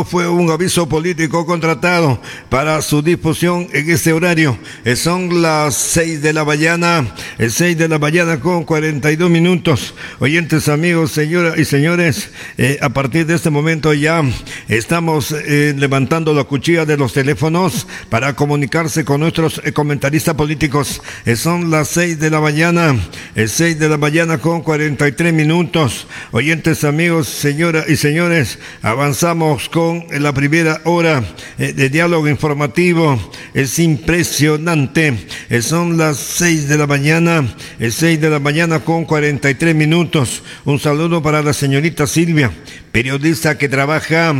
Fue un aviso político contratado para su difusión en este horario. Son las 6 de la mañana, 6 de la mañana con 42 minutos. Oyentes, amigos, señoras y señores, a partir de este momento ya estamos levantando la cuchilla de los teléfonos para comunicarse con nuestros comentaristas políticos. Son las 6 de la mañana, 6 de la mañana con 43 minutos. Oyentes, amigos, señoras y señores, avanzamos con la primera hora de diálogo informativo. Es impresionante. Son las 6 de la mañana, 6 de la mañana con 43 minutos. Un saludo para la señorita Silvia, periodista que trabaja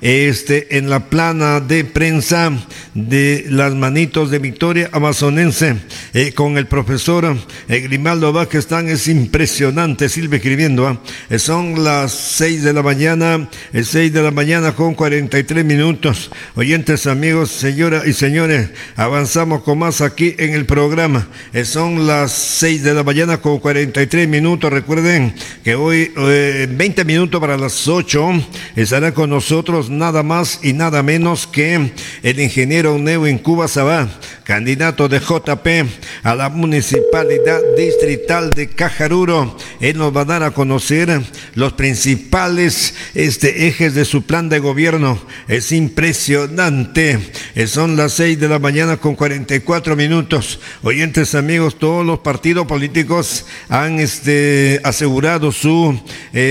en la plana de prensa de Las Manitos de Victoria Amazonense, con el profesor Grimaldo Vázquez. Es impresionante, Silvia escribiendo. Son las 6 de la mañana, 6 de la mañana con 43 minutos. Oyentes, amigos, señoras y señores, avanzamos con más aquí en el programa. Son las 6 de la mañana con 43 minutos. Recuerden que hoy 20 minutos para las 8 estará con nosotros nada más y nada menos que el ingeniero Neuwin Cuba Sabá, candidato de JP a la municipalidad distrital de Cajaruro. Él nos va a dar a conocer los principales ejes de su plan de gobierno. Es impresionante. Son las 6 de la mañana con 44 minutos. Oyentes, amigos, todos los partidos políticos han asegurado su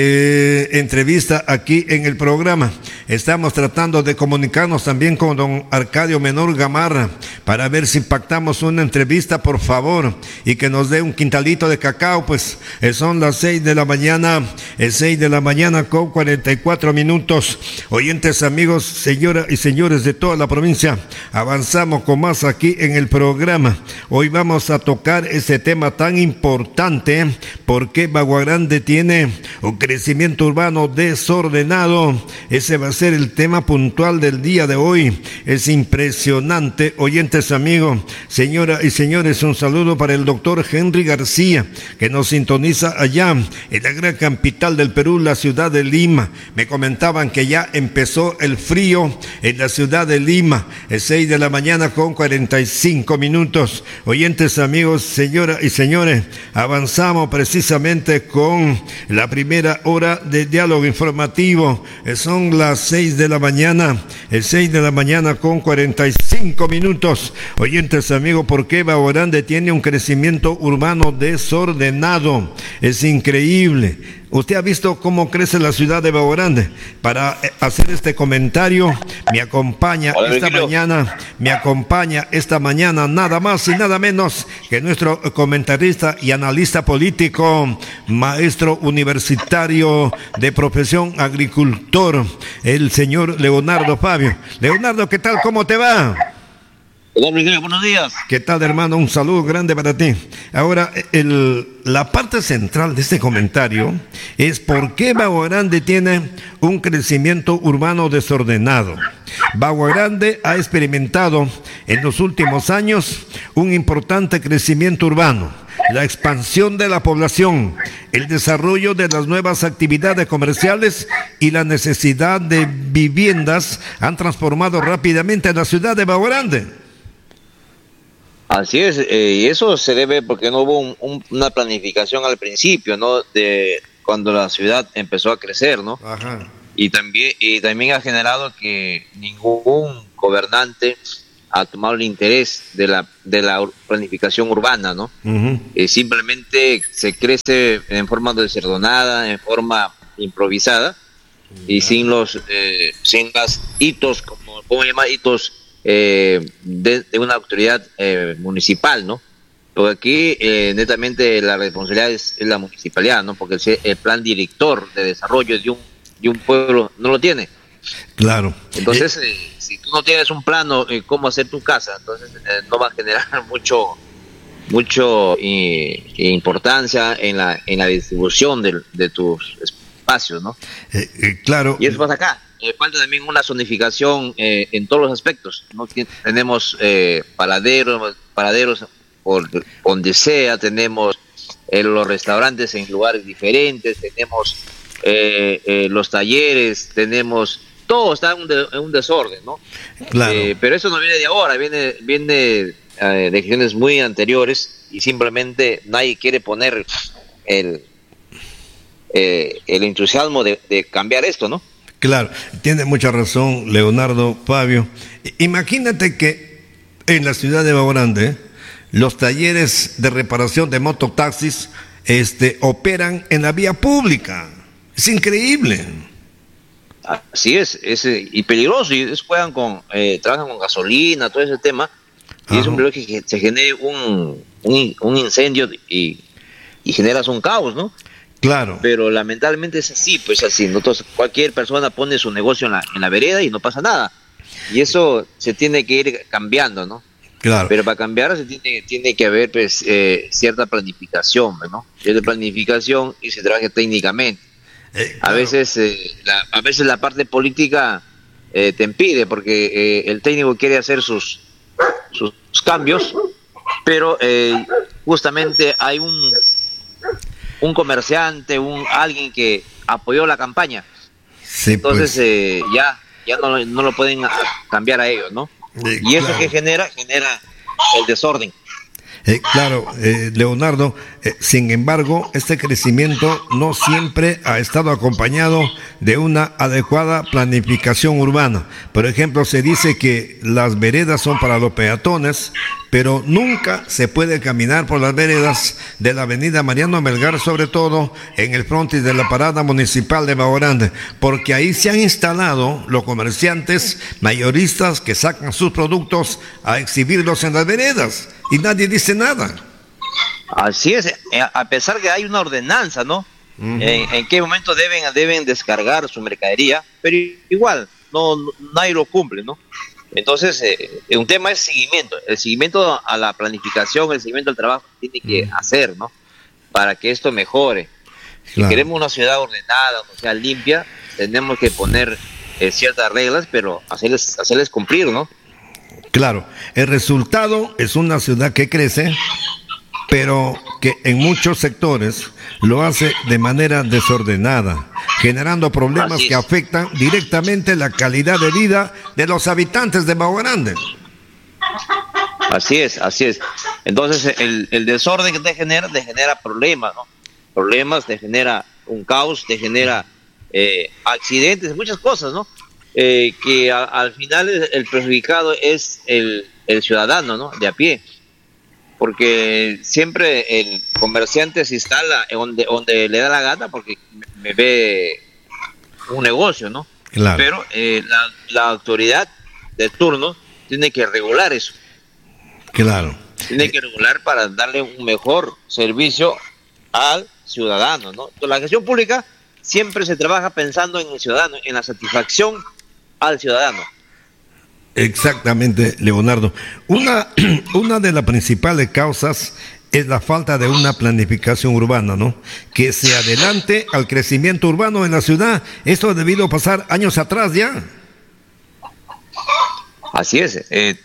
entrevista aquí en el programa. Estamos tratando de comunicarnos también con don Arcadio Menor Gamarra para ver si pactamos una entrevista, por favor, y que nos dé un quintalito de cacao. Pues son las 6 de la mañana, 6 de la mañana con 44 minutos. Oyentes, amigos, señoras y señores de toda la provincia, avanzamos con más aquí en el programa. Hoy vamos a tocar ese tema tan importante, porque Bagua Grande tiene un crecimiento urbano desordenado. Ese va a ser el tema puntual del día de hoy. Es impresionante. Oyentes, amigos, señoras y señores, un saludo para el doctor Henry García, que nos sintoniza allá en la gran capital del Perú, la ciudad de Lima. Me comentaban que ya empezó el frío en la ciudad de Lima. Es 6 de la mañana con 45 minutos. Oyentes, amigos, señoras y señores, avanzamos precisamente con la primera hora de diálogo informativo. Son las 6 de la mañana, 6 de la mañana con 45 minutos. Oyentes, amigos, ¿por qué Bagua Grande tiene un crecimiento urbano desordenado? Es increíble. Usted ha visto cómo crece la ciudad de Bagua Grande. Para hacer este comentario me acompaña esta mañana nada más y nada menos que nuestro comentarista y analista político, maestro universitario de profesión, agricultor, el señor Leonardo Fabio. Leonardo, ¿qué tal? ¿Cómo te va? Hola, Miguel, buenos días. ¿Qué tal, hermano? Un saludo grande para ti. Ahora, la parte central de este comentario es por qué Bagua Grande tiene un crecimiento urbano desordenado. Bagua Grande ha experimentado en los últimos años un importante crecimiento urbano, la expansión de la población, el desarrollo de las nuevas actividades comerciales y la necesidad de viviendas han transformado rápidamente a la ciudad de Bagua Grande. Así es, y eso se debe porque no hubo una planificación al principio, ¿no? De cuando la ciudad empezó a crecer, ¿no? Ajá. Y también ha generado que ningún gobernante ha tomado el interés de la planificación urbana, ¿no? Uh-huh. Simplemente se crece en forma desordenada, en forma improvisada, y sin los hitos, como llamar hitos de una autoridad municipal, ¿no? Porque aquí netamente la responsabilidad es la municipalidad, ¿no? Porque el plan director de desarrollo de un pueblo no lo tiene. Claro. Entonces, si tú no tienes un plano cómo hacer tu casa, entonces no va a generar mucho importancia en la distribución de tus espacios, ¿no? Claro. Y eso pasa acá. Falta también una zonificación en todos los aspectos, ¿no? Tenemos paraderos por donde sea, tenemos los restaurantes en lugares diferentes, tenemos los talleres, tenemos todo está en un desorden, ¿no? Claro. Pero eso no viene de ahora, viene de gestiones muy anteriores, y simplemente nadie quiere poner el entusiasmo de cambiar esto, ¿no? Claro, tiene mucha razón Leonardo, Fabio. Imagínate que en la ciudad de Bahía Grande, los talleres de reparación de mototaxis operan en la vía pública. Es increíble. Así es, y peligroso, y ellos trabajan con gasolina, todo ese tema, y Ajá. es un peligro que se genere un incendio y generas un caos, ¿no? Claro, Pero lamentablemente es así, pues así. Entonces, cualquier persona pone su negocio en la vereda y no pasa nada. Y eso se tiene que ir cambiando, ¿no? claro. Pero para cambiar tiene que haber pues, cierta planificación, ¿no? Cierta planificación y se trabaje técnicamente. A Claro. veces la parte política te impide, porque el técnico quiere hacer sus cambios, pero justamente hay un comerciante, alguien que apoyó la campaña. Sí, Entonces pues. ya no lo pueden cambiar a ellos, ¿no? Y eso Claro. que genera el desorden. Claro, Leonardo, sin embargo, este crecimiento no siempre ha estado acompañado de una adecuada planificación urbana. Por ejemplo, se dice que las veredas son para los peatones, pero nunca se puede caminar por las veredas de la avenida Mariano Melgar, sobre todo en el frontis de la parada municipal de Bahía Grande, porque ahí se han instalado los comerciantes mayoristas que sacan sus productos a exhibirlos en las veredas. Y nadie dice nada. Así es, a pesar que hay una ordenanza, ¿no? En qué momento deben descargar su mercadería, pero igual, nadie lo cumple, ¿no? Entonces, un tema es seguimiento. El seguimiento a la planificación, el seguimiento al trabajo tiene que hacer, ¿no? Para que esto mejore. Si Claro. queremos una ciudad ordenada, o sea, limpia, tenemos que poner ciertas reglas, pero hacerles cumplir, ¿no? Claro, el resultado es una ciudad que crece, pero que en muchos sectores lo hace de manera desordenada, generando problemas Así que es. afectan directamente la calidad de vida de los habitantes de Bahía Grande. Así es. Entonces, el desorden que te genera problemas, ¿no? Problemas, te genera un caos, te genera accidentes, muchas cosas, ¿no? Que al final el perjudicado es el ciudadano, ¿no? De a pie. Porque siempre el comerciante se instala donde le da la gana, porque me ve un negocio, ¿no? Claro. Pero la autoridad de turno tiene que regular eso. Claro. Tiene que regular para darle un mejor servicio al ciudadano, ¿no? Entonces, la gestión pública siempre se trabaja pensando en el ciudadano, en la satisfacción al ciudadano. Exactamente, Leonardo. Una de las principales causas es la falta de una planificación urbana, ¿no? Que se adelante al crecimiento urbano en la ciudad. Esto ha debido pasar años atrás ya. Así es.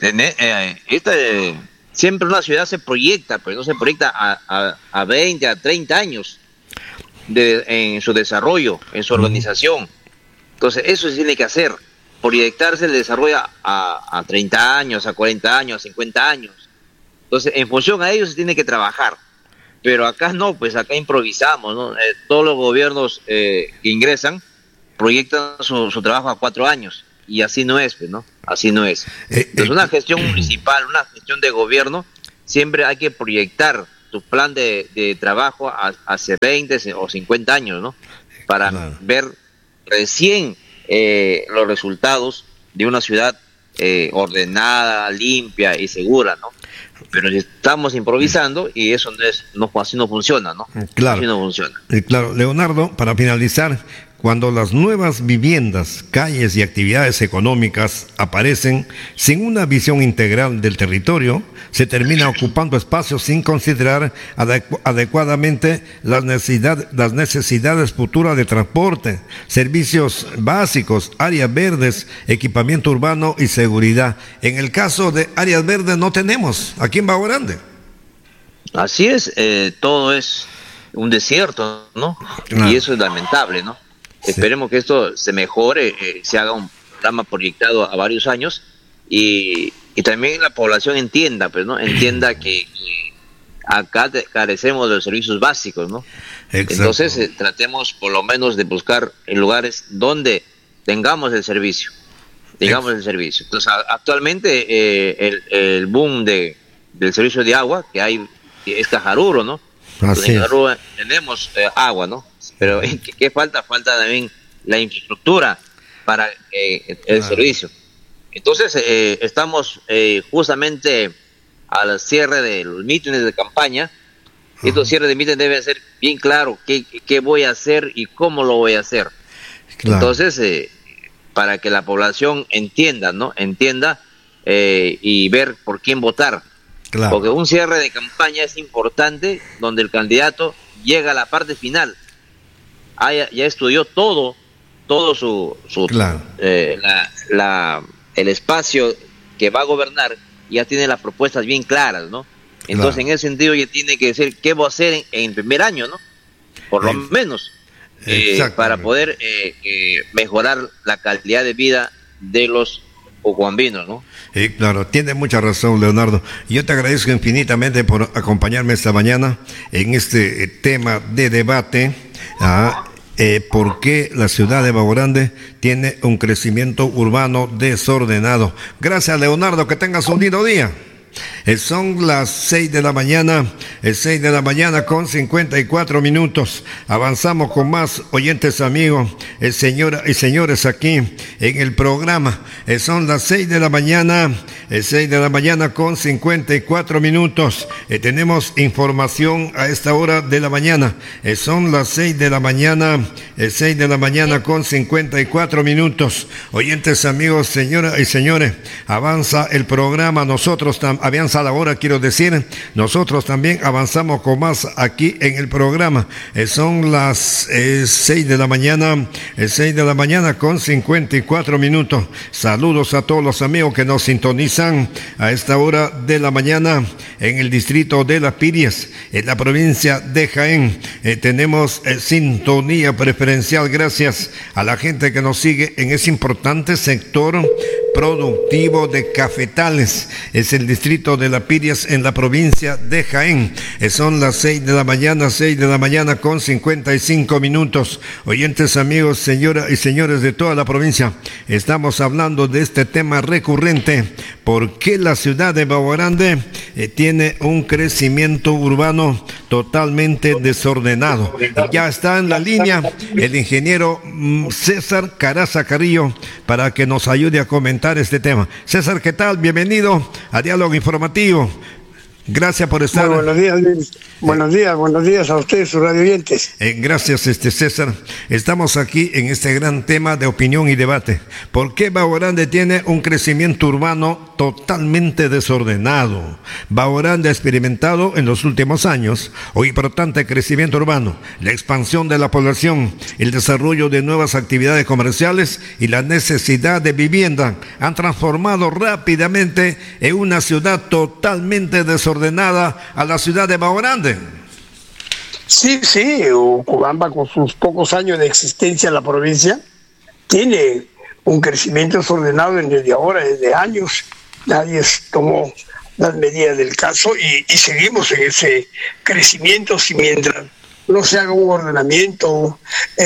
Siempre una ciudad se proyecta, pero no se proyecta a 20, a 30 años en su desarrollo, en su organización. Entonces, eso se tiene que hacer. Proyectarse el desarrollo a 30 años, a 40 años, a 50 años. Entonces, en función a ello se tiene que trabajar. Pero acá no, pues acá improvisamos, ¿no? Todos los gobiernos que ingresan proyectan su trabajo a 4 años. Y así no es, pues, ¿no? Así no es. Entonces, una gestión municipal, una gestión de gobierno, siempre hay que proyectar tu plan de trabajo hace 20 o 50 años, ¿no? Para Claro. ver recién los resultados de una ciudad ordenada, limpia y segura, ¿no? Pero si estamos improvisando, y eso así no funciona, ¿no? Claro. Así no funciona. Claro, Leonardo, para finalizar, cuando las nuevas viviendas, calles y actividades económicas aparecen sin una visión integral del territorio, se termina ocupando espacios sin considerar adecuadamente las necesidades futuras de transporte, servicios básicos, áreas verdes, equipamiento urbano y seguridad. En el caso de áreas verdes no tenemos, aquí en Bahía Grande. Así es, todo es un desierto, ¿no? Claro. Y eso es lamentable, ¿no? Esperemos que esto se mejore, se haga un programa proyectado a varios años y también la población entienda, pues, ¿no? Entienda que acá carecemos de los servicios básicos, ¿no? Exacto. Entonces tratemos por lo menos de buscar en lugares donde tengamos el servicio. Entonces actualmente el boom del servicio de agua que hay es Cajaruro, ¿no? Entonces, en Cajaruro tenemos agua, ¿no? Pero ¿qué falta? Falta también la infraestructura para el servicio. Entonces estamos justamente al cierre de los mítines de campaña. Estos cierres de mítines deben ser bien claro qué voy a hacer y cómo lo voy a hacer. Claro. Entonces, para que la población entienda, ¿no? Y ver por quién votar. Claro. Porque un cierre de campaña es importante, donde el candidato llega a la parte final. Ya estudió todo su claro. El espacio que va a gobernar, ya tiene las propuestas bien claras, ¿no? Entonces, claro. En ese sentido, ya tiene que decir qué va a hacer en el primer año, ¿no? Por lo menos, para poder mejorar la calidad de vida de los ocuambinos, ¿no? Claro, tiene mucha razón, Leonardo. Yo te agradezco infinitamente por acompañarme esta mañana en este tema de debate. ¿Por qué la ciudad de Baborande tiene un crecimiento urbano desordenado? Gracias, Leonardo, que tengas un lindo día. Son las 6 de la mañana, 6 de la mañana con 54 minutos. Avanzamos con más oyentes amigos, señoras y señores, aquí en el programa. Son las 6 de la mañana, 6 de la mañana con 54 minutos. Tenemos información a esta hora de la mañana. Son las 6 de la mañana, 6 de la mañana con 54 minutos. Oyentes amigos, señoras y señores, avanza el programa. Nosotros avanza la hora, quiero decir, nosotros también avanzamos con más aquí en el programa. Son las 6 de la mañana, 6 de la mañana con 54 minutos. Saludos a todos los amigos que nos sintonizan a esta hora de la mañana en el distrito de Las Pirias, en la provincia de Jaén. Tenemos sintonía preferencial gracias a la gente que nos sigue en ese importante sector productivo de cafetales. Es el distrito de Las Pirias en la provincia de Jaén. Son las 6 de la mañana, 6 de la mañana con 55 minutos. Oyentes amigos, señoras y señores de toda la provincia, estamos hablando de este tema recurrente. ¿Por qué la ciudad de Baborande tiene un crecimiento urbano totalmente desordenado? Ya está en la línea el ingeniero César Caraza Carrillo para que nos ayude a comentar este tema. César, ¿qué tal? Bienvenido a Diálogo Informativo. Gracias por estar. Muy buenos días, Luis. Buenos días a ustedes, sus radioyentes. Gracias, César. Estamos aquí en este gran tema de opinión y debate. ¿Por qué Baborande tiene un crecimiento urbano totalmente desordenado? Baborande ha experimentado en los últimos años un importante crecimiento urbano, la expansión de la población, el desarrollo de nuevas actividades comerciales y la necesidad de vivienda han transformado rápidamente en una ciudad totalmente desordenada a la ciudad de Baborande. Sí, Cobamba, con sus pocos años de existencia en la provincia, tiene un crecimiento desordenado desde ahora, desde años. Nadie tomó las medidas del caso y seguimos en ese crecimiento si mientras no se haga un ordenamiento,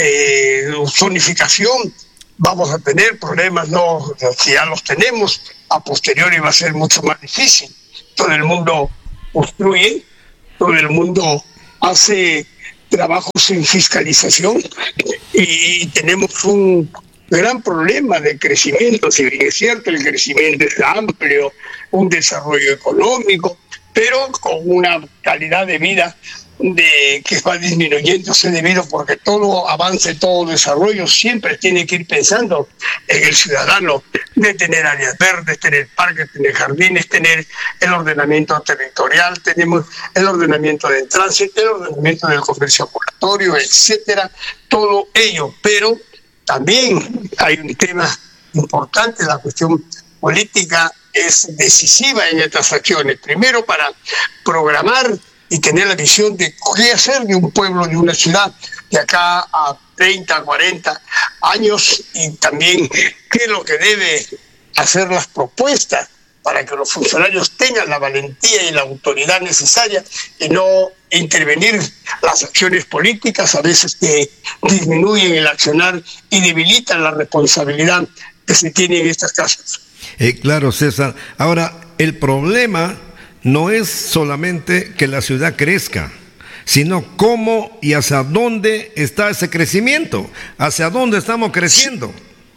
zonificación, vamos a tener problemas. No, si ya los tenemos, a posteriori va a ser mucho más difícil. Todo el mundo construye, todo el mundo hace trabajos en fiscalización y tenemos un gran problema de crecimiento. Si bien es cierto, el crecimiento es amplio, un desarrollo económico, pero con una calidad de vida que va disminuyéndose debido porque todo avance, todo desarrollo siempre tiene que ir pensando en el ciudadano, de tener áreas verdes, tener parques, tener jardines, tener el ordenamiento territorial, tenemos el ordenamiento del tránsito, el ordenamiento del comercio ambulatorio, etcétera, todo ello. Pero también hay un tema importante, la cuestión política es decisiva en estas acciones. Primero, para programar y tener la visión de qué hacer de un pueblo, de una ciudad, de acá a 30, 40 años, y también qué es lo que debe hacer las propuestas para que los funcionarios tengan la valentía y la autoridad necesaria y no intervenir las acciones políticas, a veces que disminuyen el accionar y debilitan la responsabilidad que se tiene en estas casas. Claro, César. Ahora, el problema no es solamente que la ciudad crezca, sino cómo y hacia dónde está ese crecimiento, hacia dónde estamos creciendo.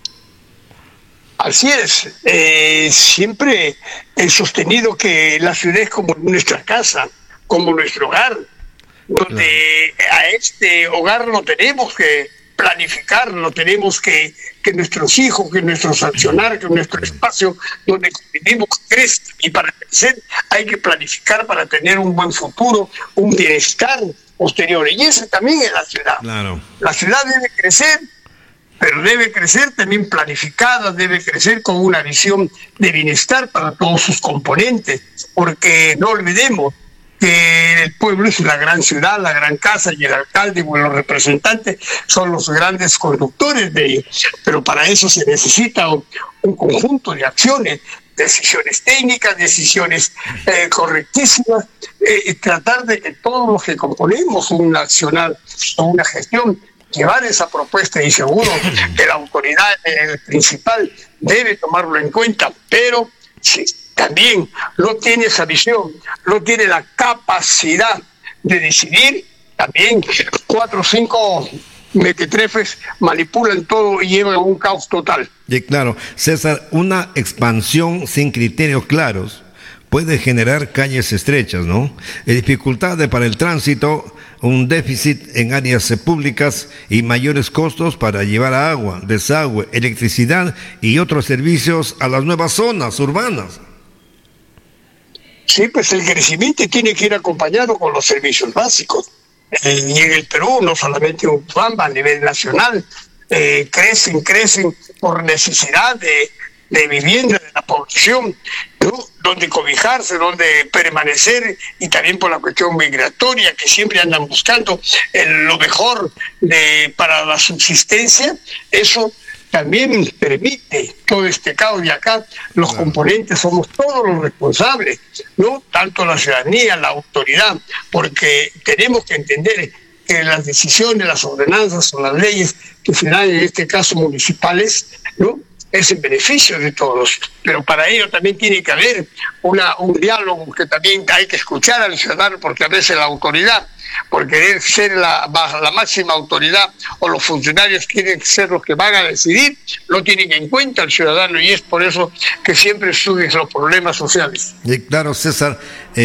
Así es, siempre he sostenido que la ciudad es como nuestra casa, como nuestro hogar, donde a este hogar lo tenemos que planificar, lo tenemos que nuestros hijos, que nuestros accionar, que nuestro espacio donde vivimos crezca, y para crecer hay que planificar para tener un buen futuro, un bienestar posterior, y ese también es la ciudad. Claro. La ciudad debe crecer, pero debe crecer también planificada, debe crecer con una visión de bienestar para todos sus componentes, porque no olvidemos que el pueblo es la gran ciudad, la gran casa, y el alcalde y los representantes son los grandes conductores de ello. Pero para eso se necesita un conjunto de acciones, decisiones técnicas, decisiones correctísimas, tratar de que todos los que componemos un accionar o una gestión, llevar esa propuesta, y seguro que la autoridad principal debe tomarlo en cuenta, pero sí, también no tiene esa visión, no tiene la capacidad de decidir, también 4 o 5 mequetrefes manipulan todo y llevan a un caos total. Y claro, César, una expansión sin criterios claros puede generar calles estrechas, ¿no? Dificultades para el tránsito, un déficit en áreas públicas y mayores costos para llevar agua, desagüe, electricidad y otros servicios a las nuevas zonas urbanas. Sí, pues el crecimiento tiene que ir acompañado con los servicios básicos. Y en el Perú, no solamente en Urubamba, a nivel nacional, crecen por necesidad de vivienda de la población, ¿no? Donde cobijarse, donde permanecer, y también por la cuestión migratoria, que siempre andan buscando lo mejor para la subsistencia. Eso también permite todo este caos, y acá los componentes somos todos los responsables, ¿no? Tanto la ciudadanía, la autoridad, porque tenemos que entender que las decisiones, las ordenanzas o las leyes que se dan, en este caso municipales, ¿no?, es en beneficio de todos, pero para ello también tiene que haber un diálogo, que también hay que escuchar al ciudadano, porque a veces la autoridad, por querer ser la máxima autoridad, o los funcionarios quieren ser los que van a decidir, no tienen en cuenta al ciudadano, y es por eso que siempre surgen los problemas sociales. Y claro, César,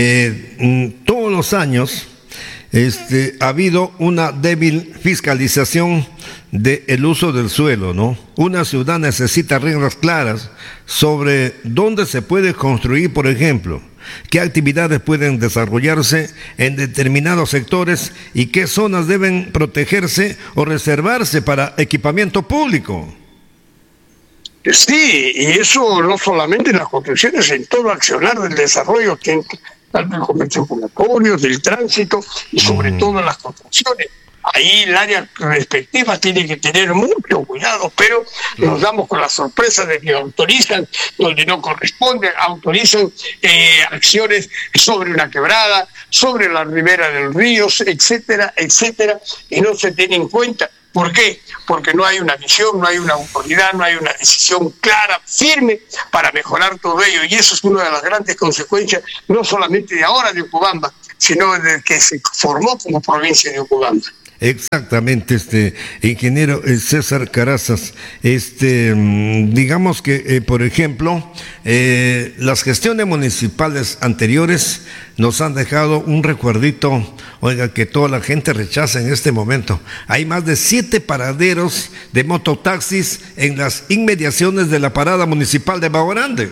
todos los años ha habido una débil fiscalización del uso del suelo, ¿no? Una ciudad necesita reglas claras sobre dónde se puede construir, por ejemplo, qué actividades pueden desarrollarse en determinados sectores y qué zonas deben protegerse o reservarse para equipamiento público. Sí, y eso no solamente en las construcciones, en todo accionar del desarrollo, tanto el comercio ambulatorio, del tránsito, y sobre todo en las construcciones. Ahí el área respectiva tiene que tener mucho cuidado, pero nos damos con la sorpresa de que autorizan donde no corresponde, autorizan acciones sobre una quebrada, sobre la ribera de los ríos, etcétera, etcétera, y no se tiene en cuenta. ¿Por qué? Porque no hay una visión, no hay una autoridad, no hay una decisión clara, firme, para mejorar todo ello. Y eso es una de las grandes consecuencias, no solamente de ahora de Urubamba, sino desde que se formó como provincia de Urubamba. Exactamente, ingeniero César Carazzas. Digamos que, por ejemplo, las gestiones municipales anteriores nos han dejado un recuerdito, oiga, que toda la gente rechaza en este momento. Hay más de 7 paraderos de mototaxis en las inmediaciones de la parada municipal de Bajo Grande.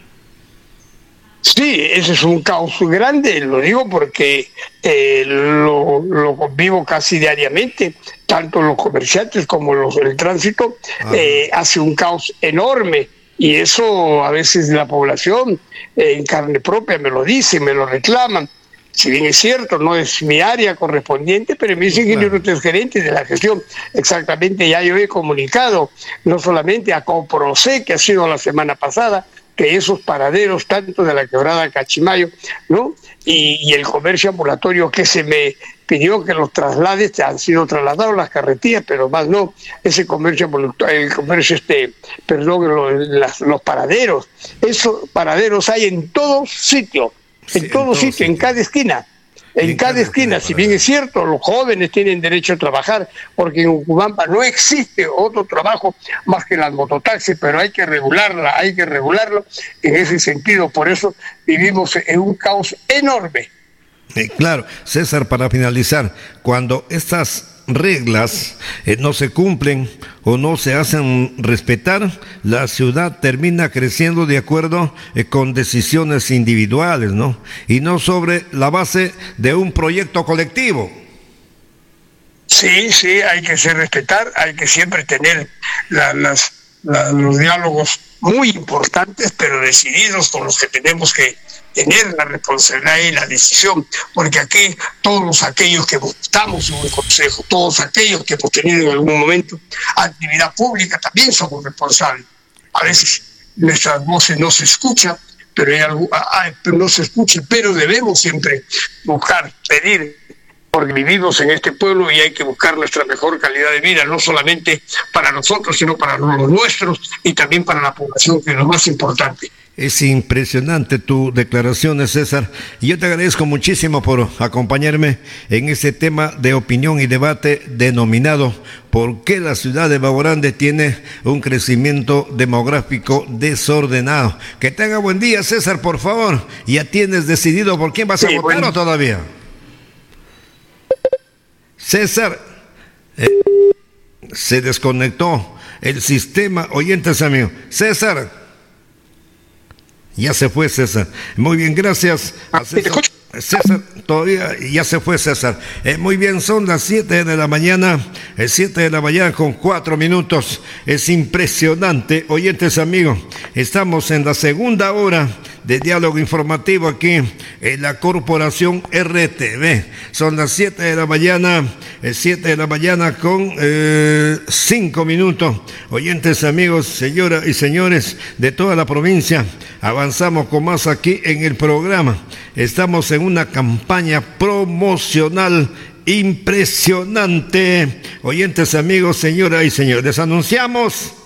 Sí, ese es un caos grande, lo digo porque lo convivo casi diariamente, tanto los comerciantes como el tránsito, hace un caos enorme, y eso a veces la población en carne propia me lo dice, me lo reclaman, Si bien es cierto, no es mi área correspondiente, pero me dicen que yo no soy gerente de la gestión. Exactamente, ya yo he comunicado no solamente a Coprocé, que ha sido la semana pasada, que esos paraderos, tanto de la quebrada Cachimayo, ¿no? Y el comercio ambulatorio que se me pidió que los traslades, han sido trasladados las carretillas, pero más no, ese comercio ambulatorio, el comercio, los paraderos, esos paraderos hay en todo sitio, en todo sitio, en cada esquina. En cada esquina, si bien es cierto, los jóvenes tienen derecho a trabajar, porque en Ucubamba no existe otro trabajo más que las mototaxis, pero hay que regularlo en ese sentido. Por eso vivimos en un caos enorme. Claro, César, para finalizar, cuando estas reglas no se cumplen o no se hacen respetar, la ciudad termina creciendo de acuerdo con decisiones individuales, ¿no? Y no sobre la base de un proyecto colectivo. Sí, hay que respetar, hay que siempre tener los diálogos muy importantes, pero decididos, con los que tenemos que tener la responsabilidad y la decisión, porque aquí todos aquellos que votamos en un consejo, todos aquellos que hemos tenido en algún momento actividad pública, también somos responsables. A veces nuestras voces no se escuchan, pero debemos siempre buscar, pedir, porque vivimos en este pueblo y hay que buscar nuestra mejor calidad de vida, no solamente para nosotros, sino para los nuestros y también para la población, que es lo más importante. Es impresionante tu declaración, César, y yo te agradezco muchísimo por acompañarme en este tema de opinión y debate denominado ¿por qué la ciudad de Baborande tiene un crecimiento demográfico desordenado? Que tenga buen día, César, por favor. ¿Ya tienes decidido por quién vas a votar o todavía? César, se desconectó el sistema, oyentes amigos. César. Ya se fue César. Muy bien, gracias a César. César, todavía ya se fue César. Muy bien, son las 7 de la mañana, 7 de la mañana con 4 minutos. Es impresionante, oyentes amigos. Estamos en la segunda hora de diálogo informativo aquí en la corporación RTV. Son las 7 de la mañana, 7 de la mañana con 5 minutos. Oyentes amigos, señoras y señores de toda la provincia, avanzamos con más aquí en el programa. Estamos en una campaña promocional impresionante. Oyentes amigos, señoras y señores, les anunciamos